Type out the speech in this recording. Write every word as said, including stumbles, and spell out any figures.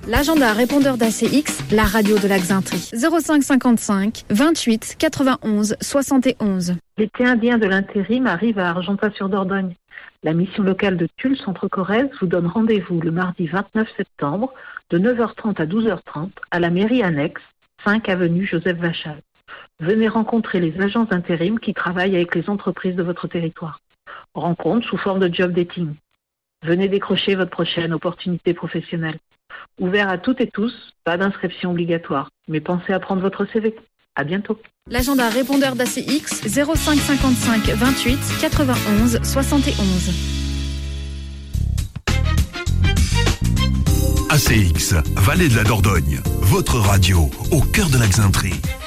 L'agenda répondeur d'A C X, la radio de la Xaintrie. zéro cinq cinquante-cinq, vingt-huit, quatre-vingt-onze, soixante et onze. L'été indien de l'intérim arrive à Argentat-sur-Dordogne. La mission locale de Tulle Centre-Corrèze vous donne rendez-vous le mardi vingt-neuf septembre de neuf heures trente à douze heures trente à la mairie annexe, cinq avenue Joseph Vachal. Venez rencontrer les agents d'intérim qui travaillent avec les entreprises de votre territoire. Rencontre sous forme de job dating. Venez décrocher votre prochaine opportunité professionnelle. Ouvert à toutes et tous, pas d'inscription obligatoire. Mais pensez à prendre votre C V. À bientôt. L'agenda répondeur d'A C X, zéro cinq cinquante-cinq, vingt-huit, quatre-vingt-onze, soixante et onze. A C X, Vallée de la Dordogne, votre radio au cœur de la Xaintrie.